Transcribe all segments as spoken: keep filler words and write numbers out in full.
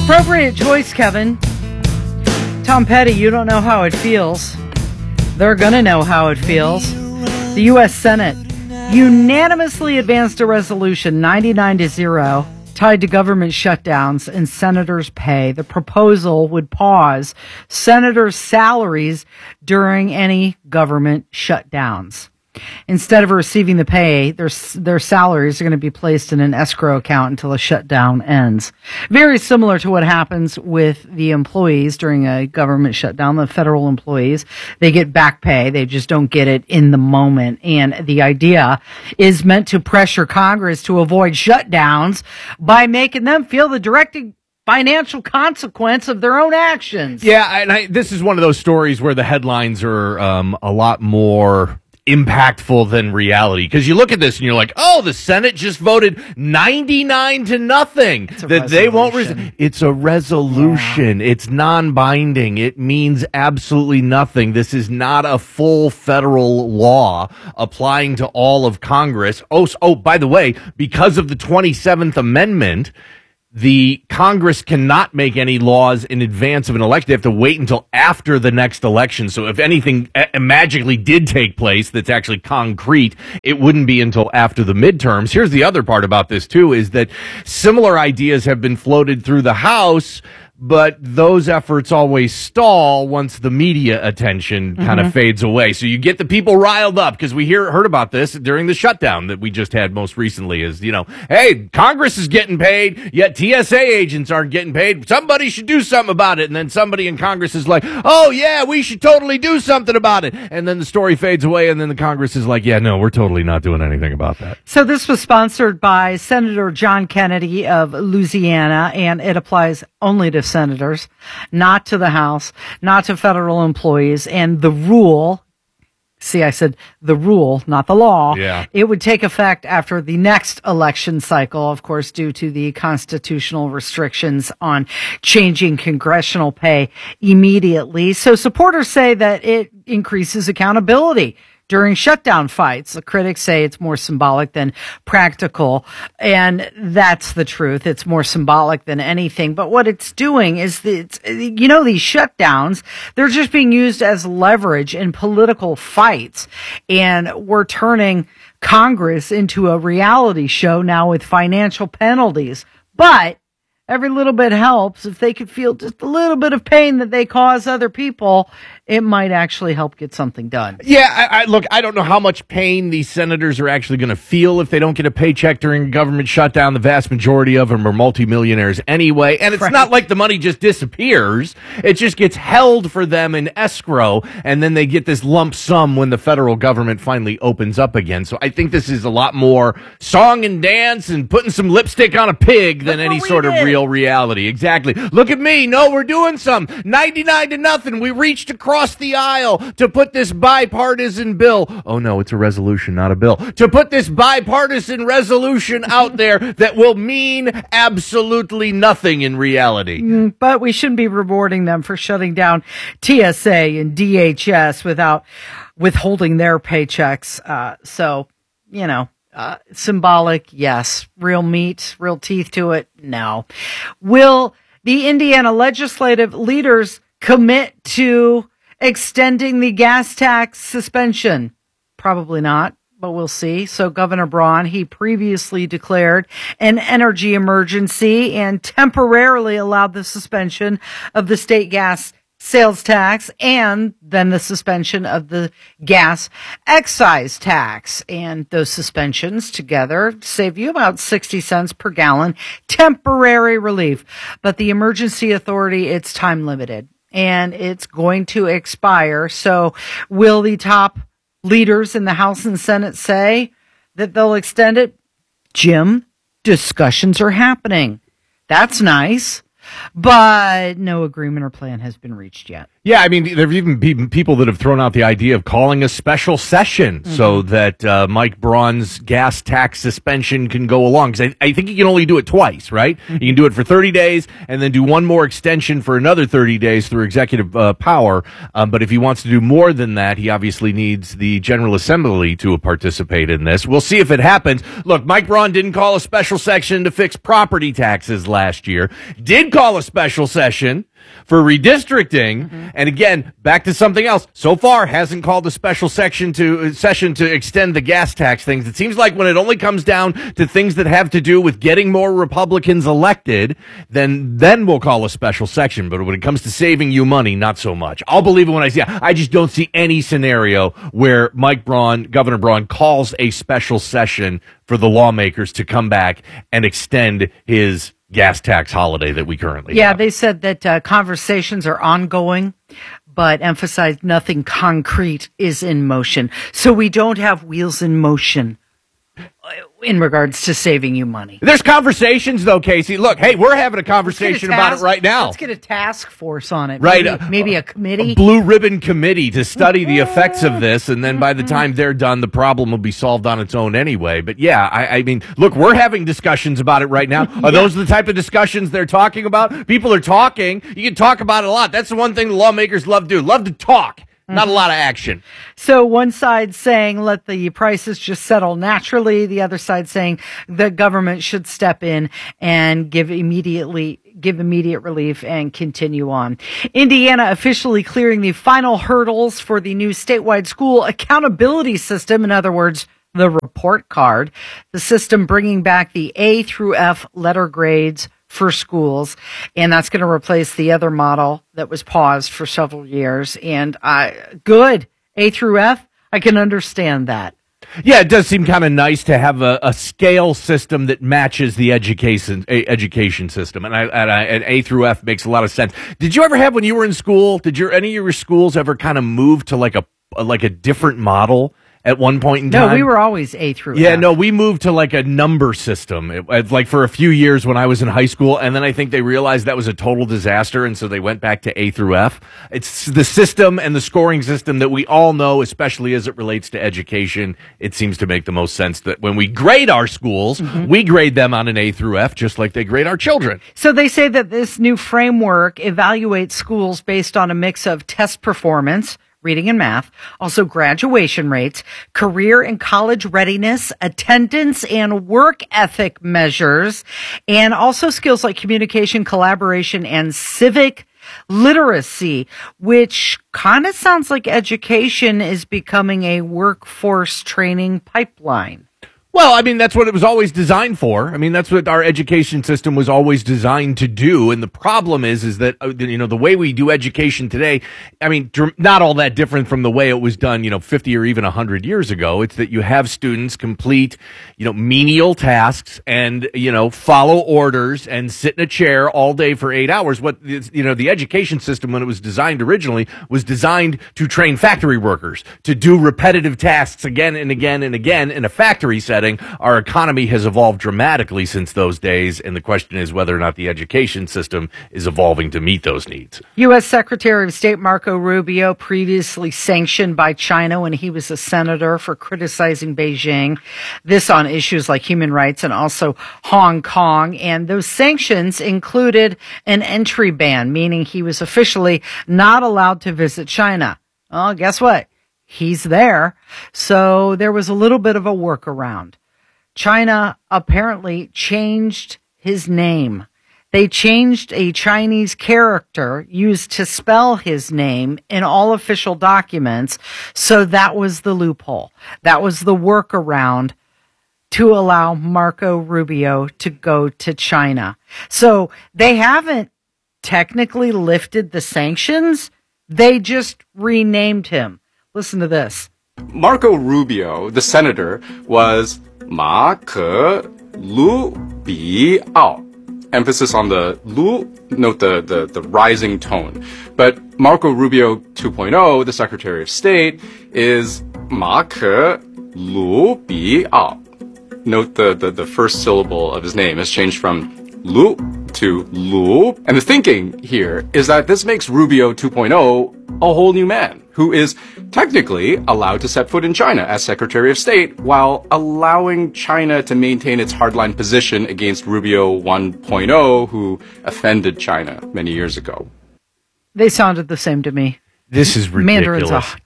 Appropriate choice, Kevin. Tom Petty, you don't know how it feels. They're going to know how it feels. The U S Senate unanimously advanced a resolution ninety-nine to zero tied to government shutdowns and senators' pay. The proposal would pause senators' salaries during any government shutdowns. Instead of receiving the pay, their, their salaries are going to be placed in an escrow account until a shutdown ends. Very similar to what happens with the employees during a government shutdown, the federal employees. They get back pay. They just don't get it in the moment. And the idea is meant to pressure Congress to avoid shutdowns by making them feel the direct financial consequence of their own actions. Yeah, and I, this is one of those stories where the headlines are um, a lot more impactful than reality, because you look at this and you're like, oh, the Senate just voted ninety-nine to nothing that they won't res- it's a resolution. Yeah. It's non-binding. It means absolutely nothing. This is not a full federal law applying to all of Congress. Oh, oh, by the way, because of the twenty-seventh Amendment, the Congress cannot make any laws in advance of an election. They have to wait until after the next election. So if anything uh, magically did take place that's actually concrete, it wouldn't be until after the midterms. Here's the other part about this, too, is that similar ideas have been floated through the House, but those efforts always stall once the media attention mm-hmm. kind of fades away. So you get the people riled up, because we hear heard about this during the shutdown that we just had most recently is, you know, hey, Congress is getting paid, yet T S A agents aren't getting paid. Somebody should do something about it. And then somebody in Congress is like, oh, yeah, we should totally do something about it. And then the story fades away, and then the Congress is like, yeah, no, we're totally not doing anything about that. So this was sponsored by Senator John Kennedy of Louisiana, and it applies only to senators, not to the House, not to federal employees. And the rule, see, I said the rule, not the law. Yeah. It would take effect after the next election cycle, of course, due to the constitutional restrictions on changing congressional pay immediately. So supporters say that it increases accountability during shutdown fights. The critics say it's more symbolic than practical, and that's the truth. It's more symbolic than anything. But what it's doing is, that it's, you know, these shutdowns, they're just being used as leverage in political fights, and we're turning Congress into a reality show now with financial penalties. But every little bit helps. If they could feel just a little bit of pain that they cause other people, it might actually help get something done. Yeah, I, I look, I don't know how much pain these senators are actually going to feel if they don't get a paycheck during a government shutdown. The vast majority of them are multimillionaires anyway. And it's right. Not like the money just disappears. It just gets held for them in escrow, and then they get this lump sum when the federal government finally opens up again. So I think this is a lot more song and dance and putting some lipstick on a pig than any sort of real reality. Exactly. Look at me. No, we're doing some. ninety-nine to nothing. We reached across the aisle to put this bipartisan bill. Oh, no, it's a resolution, not a bill. To put this bipartisan resolution out there that will mean absolutely nothing in reality. Mm, but we shouldn't be rewarding them for shutting down T S A and D H S without withholding their paychecks. Uh, so, you know. Uh, symbolic, yes. Real meat, real teeth to it, no. Will the Indiana legislative leaders commit to extending the gas tax suspension? Probably not, but we'll see. So Governor Braun, he previously declared an energy emergency and temporarily allowed the suspension of the state gas sales tax and then the suspension of the gas excise tax. And those suspensions together save you about sixty cents per gallon, temporary relief. But the emergency authority, it's time limited and it's going to expire. So will the top leaders in the House and Senate say that they'll extend it? Jim, discussions are happening. That's nice. But no agreement or plan has been reached yet. Yeah, I mean, there have even been people that have thrown out the idea of calling a special session mm-hmm. so that uh, Mike Braun's gas tax suspension can go along. Because I, I think he can only do it twice, right? Mm-hmm. He can do it for thirty days and then do one more extension for another thirty days through executive uh, power. Um, but if he wants to do more than that, he obviously needs the General Assembly to participate in this. We'll see if it happens. Look, Mike Braun didn't call a special session to fix property taxes last year. Did call call a special session for redistricting. Mm-hmm. And again, back to something else. So far, hasn't called a special section to session to extend the gas tax things. It seems like when it only comes down to things that have to do with getting more Republicans elected, then then we'll call a special section. But when it comes to saving you money, not so much. I'll believe it when I see it. I just don't see any scenario where Mike Braun, Governor Braun, calls a special session for the lawmakers to come back and extend his gas tax holiday that we currently yeah, have. Yeah, they said that uh, conversations are ongoing, but emphasized nothing concrete is in motion. So we don't have wheels in motion in regards to saving you money. There's conversations, though, Casey. Look, hey, we're having a conversation a about task, it right now. Let's get a task force on it. Right. Maybe, maybe a committee. A blue ribbon committee to study the effects of this, and then by the time they're done, the problem will be solved on its own anyway. But yeah, I, I mean, look, we're having discussions about it right now. Are yeah. those the type of discussions they're talking about? People are talking. You can talk about it a lot. That's the one thing the lawmakers love to do. Love to talk. Not a lot of action. So one side saying let the prices just settle naturally. The other side saying the government should step in and give immediately give immediate relief and continue on. Indiana officially clearing the final hurdles for the new statewide school accountability system. In other words, the report card. The system bringing back the A through F letter grades for schools, and that's going to replace the other model that was paused for several years. And I, good, A through F, I can understand that. Yeah, it does seem kind of nice to have a, a scale system that matches the education a, education system, and I, and I and A through F makes a lot of sense. Did you ever have when you were in school? Did your any of your schools ever kind of move to like a like a different model at one point in time? No, we were always A through yeah, F. Yeah, no, we moved to like a number system, it, it, like for a few years when I was in high school, and then I think they realized that was a total disaster, and so they went back to A through F. It's the system and the scoring system that we all know, especially as it relates to education. It seems to make the most sense that when we grade our schools, mm-hmm. we grade them on an A through F, just like they grade our children. So they say that this new framework evaluates schools based on a mix of test performance, reading and math, also graduation rates, career and college readiness, attendance and work ethic measures, and also skills like communication, collaboration, and civic literacy, which kind of sounds like education is becoming a workforce training pipeline. Well, I mean, that's what it was always designed for. I mean, that's what our education system was always designed to do. And the problem is, is that, you know, the way we do education today, I mean, not all that different from the way it was done, you know, fifty or even one hundred years ago. It's that you have students complete, you know, menial tasks and, you know, follow orders and sit in a chair all day for eight hours. What, you know, the education system, when it was designed originally, was designed to train factory workers to do repetitive tasks again and again and again in a factory setting. Our economy has evolved dramatically since those days, and the question is whether or not the education system is evolving to meet those needs. U S. Secretary of State Marco Rubio, previously sanctioned by China when he was a senator for criticizing Beijing, this on issues like human rights and also Hong Kong. And those sanctions included an entry ban, meaning he was officially not allowed to visit China. Well, guess what? He's there. So there was a little bit of a workaround. China apparently changed his name. They changed a Chinese character used to spell his name in all official documents. So that was the loophole. That was the workaround to allow Marco Rubio to go to China. So they haven't technically lifted the sanctions. They just renamed him. Listen to this. Marco Rubio, the senator, was Ma Ke Lu Bi Ao. Emphasis on the Lu, note the, the, the rising tone. But Marco Rubio two point oh, the Secretary of State, is Ma Ke Lu Bi Ao. Note the, the, the first syllable of his name has changed from Lu to Lu. And the thinking here is that this makes Rubio two point oh a whole new man who is technically allowed to set foot in China as Secretary of State while allowing China to maintain its hardline position against Rubio one point oh, who offended China many years ago. They sounded the same to me. This is ridiculous. Mandarin's a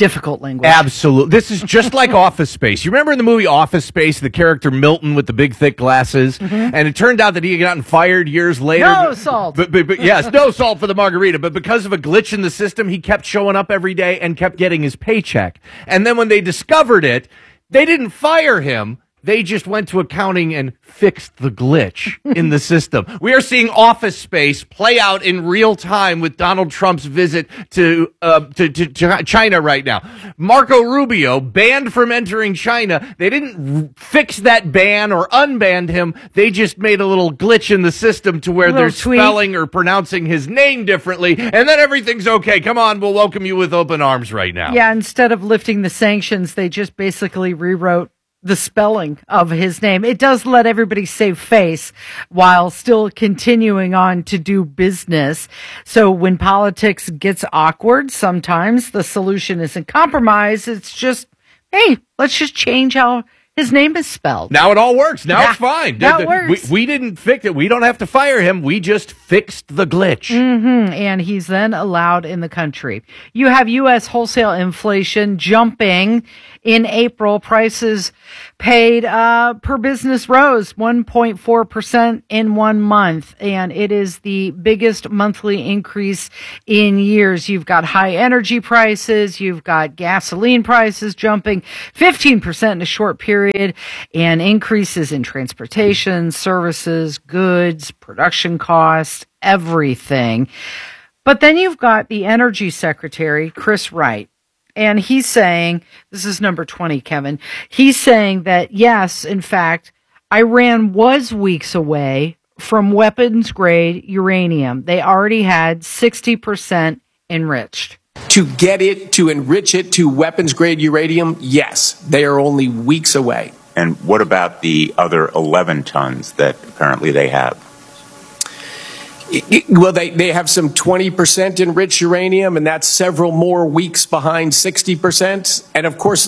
difficult language. Absolutely. This is just like Office Space. You remember in the movie Office Space, the character Milton with the big, thick glasses? Mm-hmm. And it turned out that he had gotten fired years later. No salt. But, but, but yes, no salt for the margarita. But because of a glitch in the system, he kept showing up every day and kept getting his paycheck. And then when they discovered it, they didn't fire him. They just went to accounting and fixed the glitch in the system. We are seeing Office Space play out in real time with Donald Trump's visit to, uh, to, to, to China right now. Marco Rubio, banned from entering China. They didn't r- fix that ban or unbanned him. They just made a little glitch in the system to where they're tweet. spelling or pronouncing his name differently. And then everything's okay. Come on, we'll welcome you with open arms right now. Yeah, instead of lifting the sanctions, they just basically rewrote the spelling of his name. It does let everybody save face while still continuing on to do business. So when politics gets awkward, sometimes the solution isn't compromise. It's just, hey, let's just change how his name is spelled. Now it all works. Now yeah, it's fine. That the, the, works. We, we didn't fix it. We don't have to fire him. We just fixed the glitch. Mm-hmm. And he's then allowed in the country. You have U S wholesale inflation jumping in April. Prices paid uh, per business rose one point four percent in one month. And it is the biggest monthly increase in years. You've got high energy prices. You've got gasoline prices jumping fifteen percent in a short period, and increases in transportation, services, goods, production costs, everything. But then you've got the Energy Secretary, Chris Wright. And he's saying, this is number twenty, Kevin. He's saying that, yes, in fact, Iran was weeks away from weapons grade uranium. They already had sixty percent enriched. To get it, to enrich it to weapons grade uranium, yes, they are only weeks away. And what about the other eleven tons that apparently they have? Well, they, they have some twenty percent enriched uranium, and that's several more weeks behind sixty percent. And of course,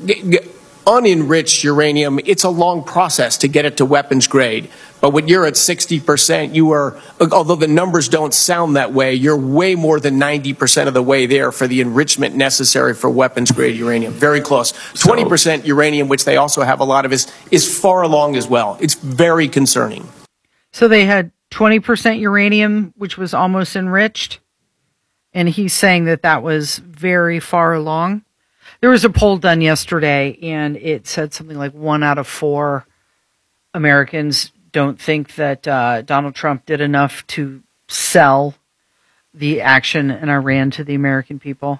unenriched uranium, it's a long process to get it to weapons grade. But when you're at sixty percent, you are, although the numbers don't sound that way, you're way more than ninety percent of the way there for the enrichment necessary for weapons grade uranium. Very close. twenty percent uranium, which they also have a lot of, is, is far along as well. It's very concerning. So they had twenty percent uranium, which was almost enriched. And he's saying that that was very far along. There was a poll done yesterday, and it said something like one out of four Americans don't think that uh, Donald Trump did enough to sell the action in Iran to the American people.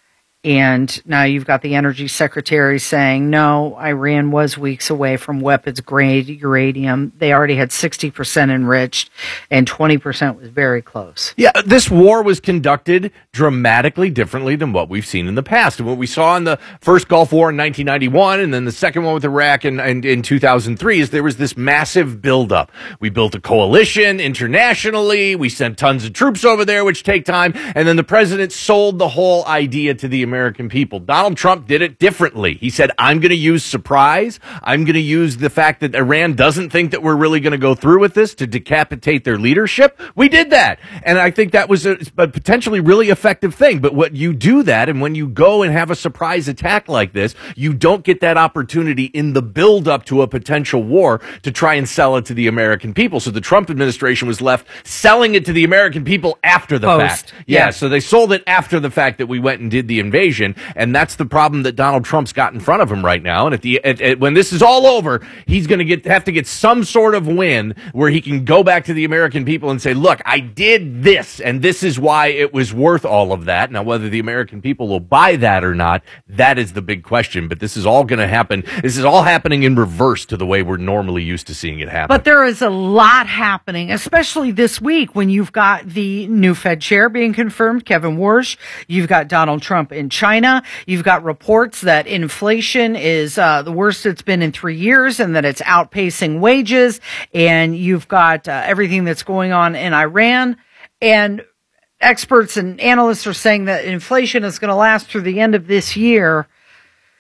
And now you've got the energy secretary saying, no, Iran was weeks away from weapons grade uranium. They already had sixty percent enriched, and twenty percent was very close. Yeah, this war was conducted dramatically differently than what we've seen in the past. And what we saw in the first Gulf War in nineteen ninety-one and then the second one with Iraq in, in, in two thousand three is there was this massive buildup. We built a coalition internationally. We sent tons of troops over there, which take time. And then the president sold the whole idea to the American people. Donald Trump did it differently. He said, I'm going to use surprise. I'm going to use the fact that Iran doesn't think that we're really going to go through with this to decapitate their leadership. We did that. And I think that was a, a potentially really effective thing. But what you do that, and when you go and have a surprise attack like this, you don't get that opportunity in the build up to a potential war to try and sell it to the American people. So the Trump administration was left selling it to the American people after the Post. fact. Yeah, Yeah. So they sold it after the fact that we went and did the invasion. And that's the problem that Donald Trump's got in front of him right now. And at the at, at, when this is all over, he's going to get have to get some sort of win where he can go back to the American people and say, look, I did this, and this is why it was worth all of that. Now, whether the American people will buy that or not, that is the big question. But this is all going to happen. This is all happening in reverse to the way we're normally used to seeing it happen. But there is a lot happening, especially this week when you've got the new Fed chair being confirmed, Kevin Warsh. You've got Donald Trump in China. You've got reports that inflation is uh, the worst it's been in three years and that it's outpacing wages. And you've got uh, everything that's going on in Iran. And experts and analysts are saying that inflation is going to last through the end of this year.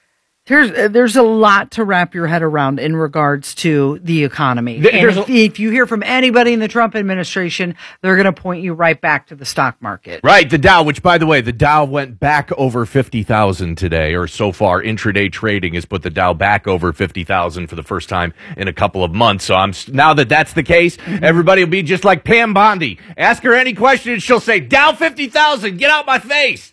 There's there's a lot to wrap your head around in regards to the economy. Th- and if, a- if you hear from anybody in the Trump administration, they're going to point you right back to the stock market. Right, the Dow, which, by the way, the Dow went back over fifty thousand today, or so far. Intraday trading has put the Dow back over fifty thousand for the first time in a couple of months. So I'm now that that's the case, mm-hmm. everybody will be just like Pam Bondi. Ask her any question, and she'll say, Dow fifty thousand, get out my face.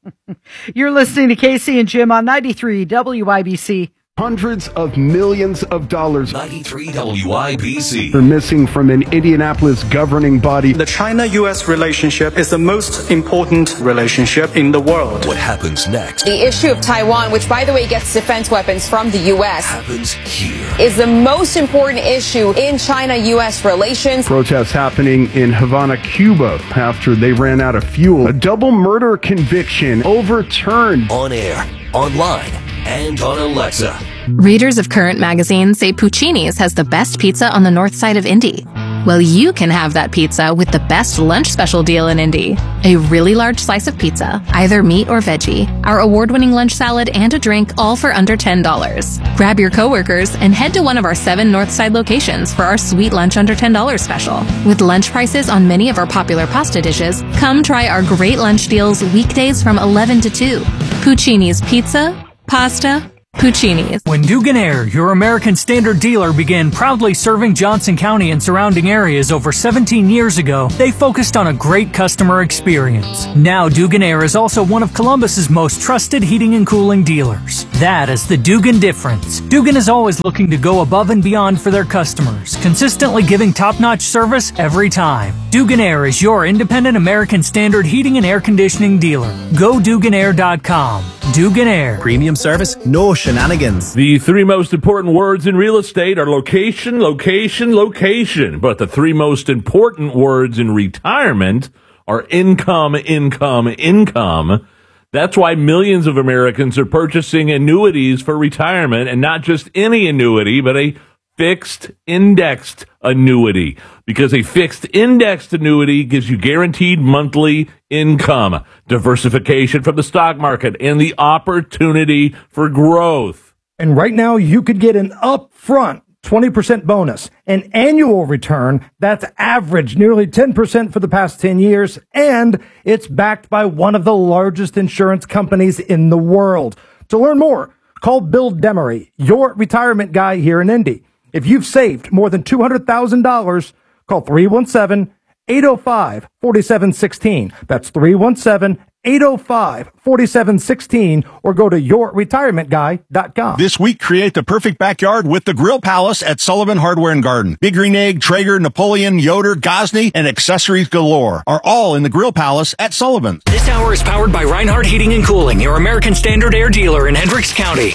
You're listening to Casey and Jim on ninety-three W I B C. Hundreds of millions of dollars ninety-three W I B C are missing from an Indianapolis governing body. The China-U S relationship is the most important relationship in the world. What happens next? The issue of Taiwan, which, by the way, gets defense weapons from the U S, happens here. Is the most important issue in China-U S relations. Protests happening in Havana, Cuba, after they ran out of fuel. A double murder conviction overturned. On air, online, and on Alexa. Readers of Current Magazine say Puccini's has the best pizza on the north side of Indy. Well, you can have that pizza with the best lunch special deal in Indy. A really large slice of pizza, either meat or veggie, our award-winning lunch salad, and a drink, all for under ten dollars. Grab your coworkers and head to one of our seven north side locations for our sweet lunch under ten dollars special. With lunch prices on many of our popular pasta dishes, come try our great lunch deals weekdays from eleven to two. Puccini's Pizza, Pasta, Puccini's. When Dugan-Air, your American Standard dealer, began proudly serving Johnson County and surrounding areas over seventeen years ago, they focused on a great customer experience. Now Dugan-Air is also one of Columbus's most trusted heating and cooling dealers. That is the Dugan difference. Dugan is always looking to go above and beyond for their customers, consistently giving top-notch service every time. Dugan-Air is your independent American Standard heating and air conditioning dealer. Go Dugan Air dot com. Dugan-Air. Premium service, no shenanigans. The three most important words in real estate are location, location, location. But the three most important words in retirement are income, income, income. That's why millions of Americans are purchasing annuities for retirement, and not just any annuity, but a fixed indexed annuity, because a fixed indexed annuity gives you guaranteed monthly income, diversification from the stock market, and the opportunity for growth. And right now you could get an upfront twenty percent bonus, an annual return that's averaged nearly ten percent for the past ten years, and it's backed by one of the largest insurance companies in the world. To learn more, call Bill Demery, your retirement guy here in Indy. If you've saved more than two hundred thousand dollars, call three one seven, eight oh five, four seven one six. That's three one seven, eight oh five, four seven one six, or go to your retirement guy dot com. This week, create the perfect backyard with the Grill Palace at Sullivan Hardware and Garden. Big Green Egg, Traeger, Napoleon, Yoder, Gosney, and accessories galore are all in the Grill Palace at Sullivan. This hour is powered by Reinhardt Heating and Cooling, your American Standard air dealer in Hendricks County.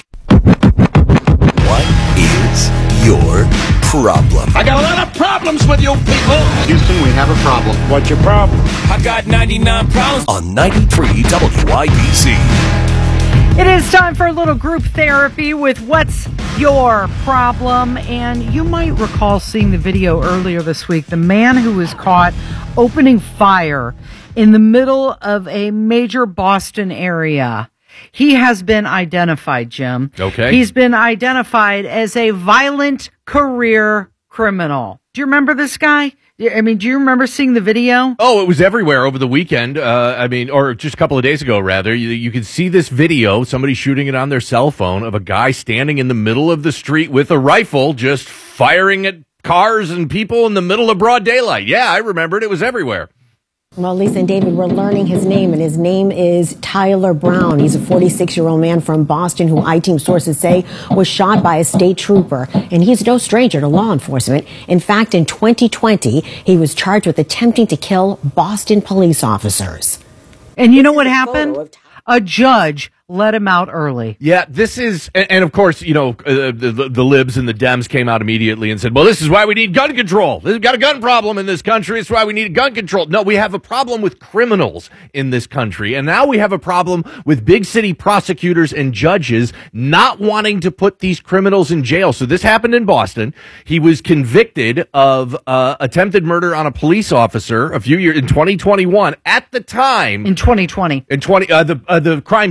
What is your problem? I got a lot of problems with you people. Houston, we have a problem. What's your problem? I got ninety-nine problems. On ninety-three W I B C. It is time for a little group therapy with What's Your Problem? And you might recall seeing the video earlier this week. The man who was caught opening fire in the middle of a major Boston area. He has been identified, Jim. Okay. He's been identified as a violent career criminal. Do you remember this guy? I mean, do you remember seeing the video? Oh, it was everywhere over the weekend. Uh, I mean, or just a couple of days ago, rather. You, you could see this video, somebody shooting it on their cell phone, of a guy standing in the middle of the street with a rifle, just firing at cars and people in the middle of broad daylight. Yeah, I remember it. It was everywhere. Well, Lisa and David, we're learning his name, and his name is Tyler Brown. He's a forty-six-year-old man from Boston who I-Team sources say was shot by a state trooper, and he's no stranger to law enforcement. In fact, in twenty twenty, he was charged with attempting to kill Boston police officers. And you know what happened? A judge let him out early. Yeah, this is, and, and of course, you know, uh, the, the libs and the Dems came out immediately and said, well, this is why we need gun control. We've got a gun problem in this country. It's why we need gun control. No, we have a problem with criminals in this country. And now we have a problem with big city prosecutors and judges not wanting to put these criminals in jail. So this happened in Boston. He was convicted of uh, attempted murder on a police officer a few years in twenty twenty-one. At the time, in twenty twenty, in twenty, uh, the uh, the crime took place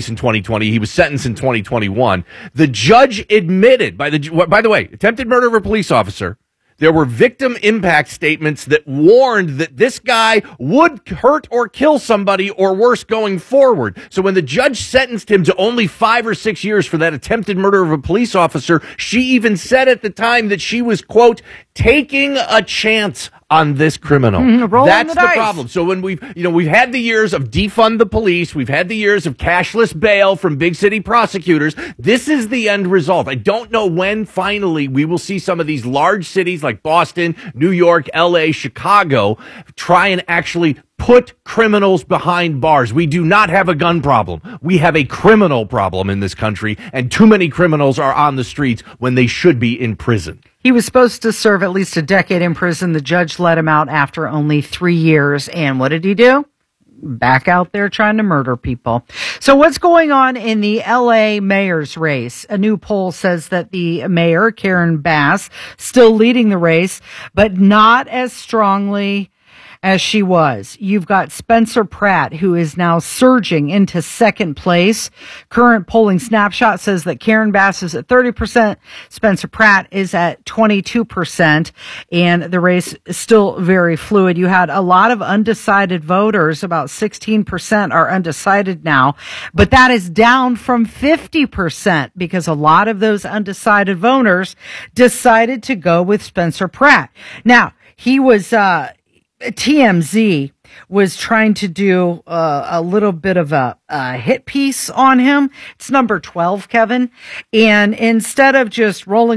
case in twenty twenty. He was sentenced in twenty twenty-one. The judge admitted, by the by the way, attempted murder of a police officer. There were victim impact statements that warned that this guy would hurt or kill somebody or worse going forward. So when the judge sentenced him to only five or six years for that attempted murder of a police officer, she even said at the time that she was, quote, taking a chance on this criminal. Mm, That's the, the dice. problem. So when we've, you know, we've had the years of defund the police, we've had the years of cashless bail from big city prosecutors. This is the end result. I don't know when finally we will see some of these large cities like Boston, New York, L A, Chicago try and actually put criminals behind bars. We do not have a gun problem. We have a criminal problem in this country, and too many criminals are on the streets when they should be in prison. He was supposed to serve at least a decade in prison. The judge let him out after only three years. And what did he do? Back out there trying to murder people. So what's going on in the L A mayor's race? A new poll says that the mayor, Karen Bass, still leading the race, but not as strongly as she was. You've got Spencer Pratt, who is now surging into second place. Current polling snapshot says that Karen Bass is at thirty percent. Spencer Pratt is at twenty-two percent. And the race is still very fluid. You had a lot of undecided voters. About sixteen percent are undecided now. But that is down from fifty percent because a lot of those undecided voters decided to go with Spencer Pratt. Now, he was, uh, T M Z was trying to do uh, a little bit of a, a hit piece on him. It's number twelve, Kevin. And instead of just rolling